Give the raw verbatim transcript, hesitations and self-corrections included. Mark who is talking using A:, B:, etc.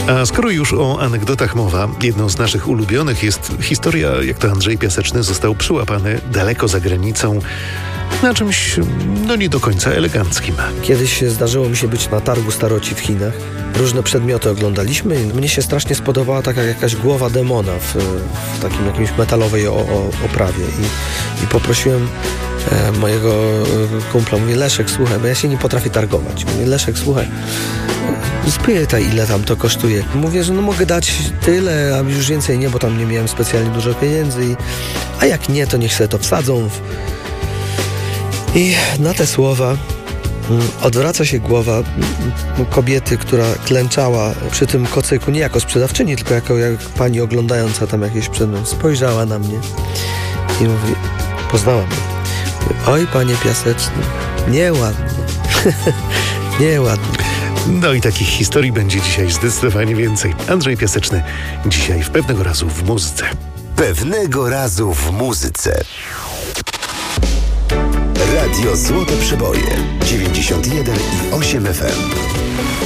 A: A skoro już o anegdotach mowa, jedną z naszych ulubionych jest historia, jak to Andrzej Piaseczny został przyłapany daleko za granicą na czymś, no nie do końca eleganckim.
B: Kiedyś zdarzyło mi się być na targu staroci w Chinach. Różne przedmioty oglądaliśmy i mnie się strasznie spodobała taka jakaś głowa demona w, w takim jakimś metalowej o, o, oprawie. I, i poprosiłem e, mojego kumpla, mówię, Leszek, słuchaj, bo ja się nie potrafię targować. Mówię, Leszek, słuchaj, spytaj, ile tam to kosztuje. Mówię, że no mogę dać tyle, a już więcej nie, bo tam nie miałem specjalnie dużo pieniędzy. I, a jak nie, to niech sobie to wsadzą w... I na te słowa odwraca się głowa kobiety, która klęczała przy tym kocyku, nie jako sprzedawczyni, tylko jako jak pani oglądająca tam jakieś przedmiot. Spojrzała na mnie i mówi, poznała mnie. Mówi, oj, panie Piaseczny, nieładnie, nieładnie.
A: No i takich historii będzie dzisiaj zdecydowanie więcej. Andrzej Piaseczny dzisiaj w Pewnego razu w muzyce.
C: Pewnego razu w muzyce. Radio Złote Przeboje dziewięćdziesiąt jeden i osiem F M.